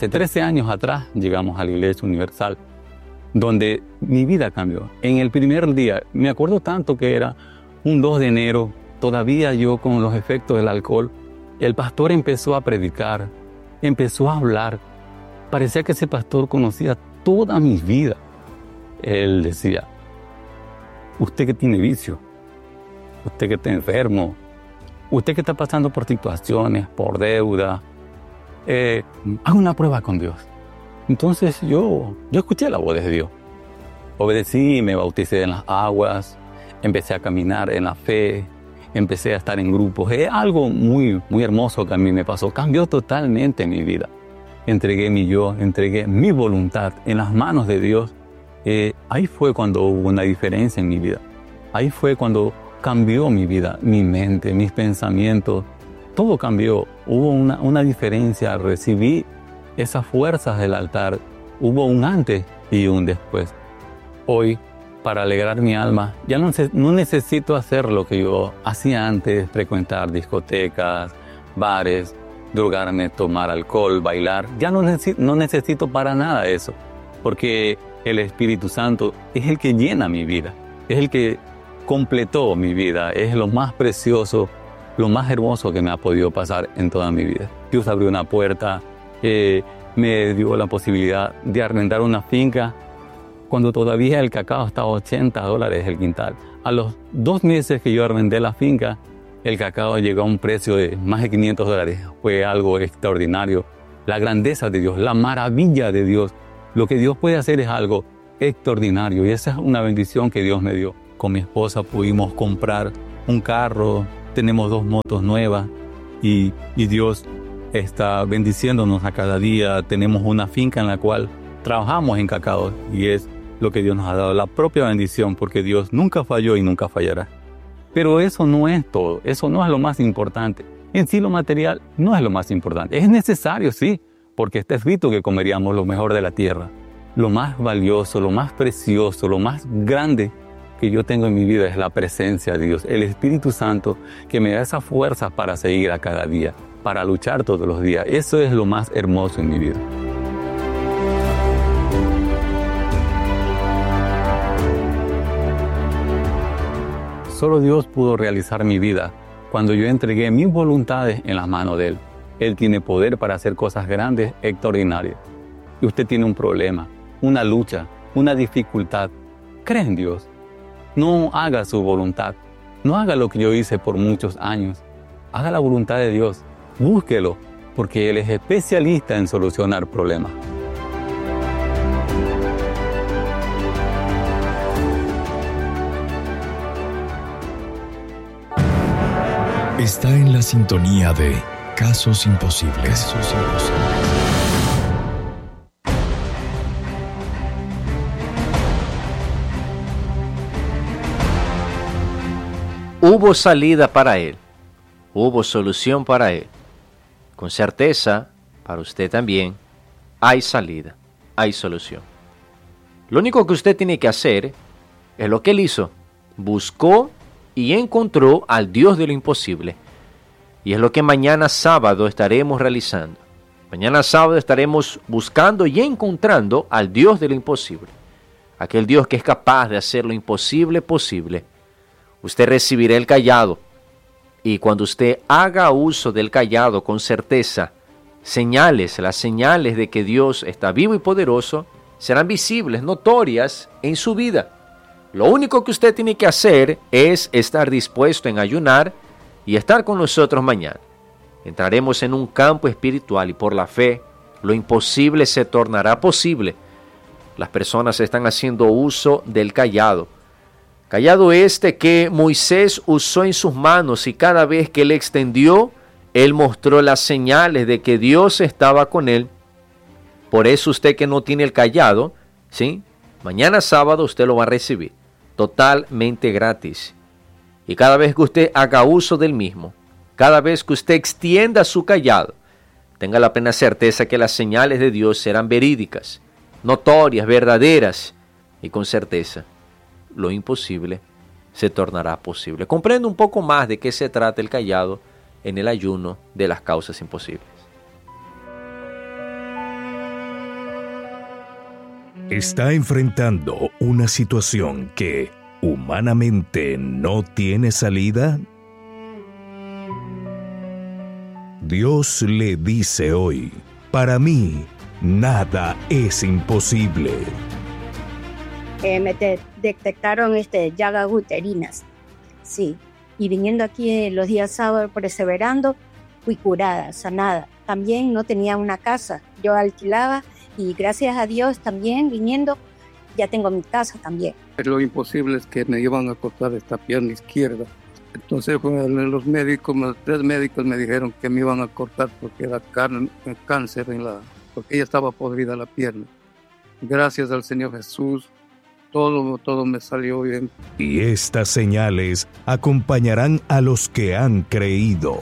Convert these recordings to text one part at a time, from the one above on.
hace 13 años atrás llegamos a la Iglesia Universal, donde mi vida cambió. En el primer día, me acuerdo tanto que era un 2 de enero, todavía yo con los efectos del alcohol, el pastor empezó a predicar, empezó a hablar. Parecía que ese pastor conocía toda mi vida. Él decía, usted que tiene vicio, usted que está enfermo, usted que está pasando por situaciones, por deuda, haga una prueba con Dios. Entonces yo escuché la voz de Dios. Obedecí, me bauticé en las aguas, empecé a caminar en la fe, empecé a estar en grupos. Es algo muy, muy hermoso que a mí me pasó. Cambió totalmente mi vida. Entregué mi yo, entregué mi voluntad en las manos de Dios. Ahí fue cuando hubo una diferencia en mi vida. Ahí fue cuando cambió mi vida, mi mente, mis pensamientos. Todo cambió. Hubo una diferencia. Recibí esas fuerzas del altar. Hubo un antes y un después. Hoy, para alegrar mi alma, ya no necesito hacer lo que yo hacía antes, frecuentar discotecas, bares, drogarme, tomar alcohol, bailar. Ya no necesito para nada eso, porque el Espíritu Santo es el que llena mi vida, es el que completó mi vida, es lo más precioso, lo más hermoso que me ha podido pasar en toda mi vida. Dios abrió una puerta, me dio la posibilidad de arrendar una finca cuando todavía el cacao estaba a $80 el quintal. A los 2 meses que yo arrendé la finca, el cacao llegó a un precio de más de $500. Fue algo extraordinario. La grandeza de Dios, la maravilla de Dios. Lo que Dios puede hacer es algo extraordinario y esa es una bendición que Dios me dio. Con mi esposa pudimos comprar un carro, tenemos 2 motos nuevas y Dios está bendiciéndonos a cada día. Tenemos una finca en la cual trabajamos en cacao y es lo que Dios nos ha dado, la propia bendición, porque Dios nunca falló y nunca fallará. Pero eso no es todo, eso no es lo más importante. En sí lo material no es lo más importante. Es necesario, sí, porque está escrito que comeríamos lo mejor de la tierra. Lo más valioso, lo más precioso, lo más grande que yo tengo en mi vida es la presencia de Dios, el Espíritu Santo que me da esa fuerza para seguir a cada día, para luchar todos los días. Eso es lo más hermoso en mi vida. Solo Dios pudo realizar mi vida cuando yo entregué mis voluntades en las manos de Él. Él tiene poder para hacer cosas grandes, extraordinarias. Y usted tiene un problema, una lucha, una dificultad. Cree en Dios. No haga su voluntad. No haga lo que yo hice por muchos años. Haga la voluntad de Dios. Búsquelo, porque Él es especialista en solucionar problemas. Está en la sintonía de Casos Imposibles. Hubo salida para él, hubo solución para él. Con certeza, para usted también, hay salida, hay solución. Lo único que usted tiene que hacer es lo que él hizo. Buscó y encontró al Dios de lo imposible. Y es lo que mañana sábado estaremos realizando. Mañana sábado estaremos buscando y encontrando al Dios de lo imposible. Aquel Dios que es capaz de hacer lo imposible posible. Usted recibirá el cayado. Y cuando usted haga uso del cayado con certeza, las señales de que Dios está vivo y poderoso, serán visibles, notorias en su vida. Lo único que usted tiene que hacer es estar dispuesto en ayunar y estar con nosotros mañana. Entraremos en un campo espiritual y por la fe, lo imposible se tornará posible. Las personas están haciendo uso del cayado. Cayado este que Moisés usó en sus manos y cada vez que él extendió, él mostró las señales de que Dios estaba con él. Por eso usted que no tiene el cayado, ¿sí? Mañana sábado usted lo va a recibir. Totalmente gratis. Y cada vez que usted haga uso del mismo, cada vez que usted extienda su cayado, tenga la plena certeza que las señales de Dios serán verídicas, notorias, verdaderas, y con certeza lo imposible se tornará posible. Comprende un poco más de qué se trata el cayado en el ayuno de las causas imposibles. ¿Está enfrentando una situación que humanamente no tiene salida? Dios le dice hoy, para mí, nada es imposible. Me detectaron llagas uterinas, sí. Y viniendo aquí los días sábados, perseverando, fui curada, sanada. También no tenía una casa, yo alquilaba y gracias a Dios también viniendo, ya tengo mi casa también. Lo imposible es que me iban a cortar esta pierna izquierda. Entonces los tres médicos me dijeron que me iban a cortar porque era cáncer porque ella estaba podrida la pierna. Gracias al Señor Jesús, todo me salió bien. Y estas señales acompañarán a los que han creído.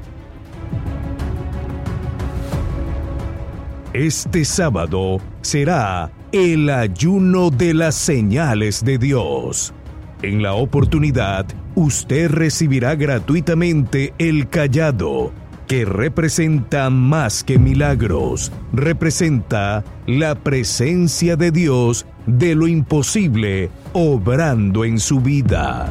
Este sábado será el ayuno de las señales de Dios. En la oportunidad, usted recibirá gratuitamente el cayado, que representa más que milagros, representa la presencia de Dios de lo imposible obrando en su vida.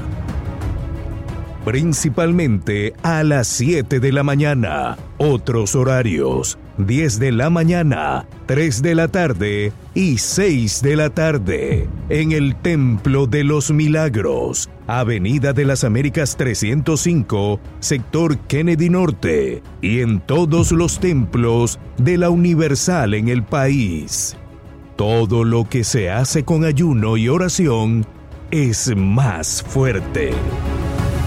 Principalmente a las 7 de la mañana, otros horarios, 10 de la mañana, 3 de la tarde y 6 de la tarde, en el Templo de los Milagros, Avenida de las Américas 305, sector Kennedy Norte, y en todos los templos de la Universal en el país. Todo lo que se hace con ayuno y oración es más fuerte.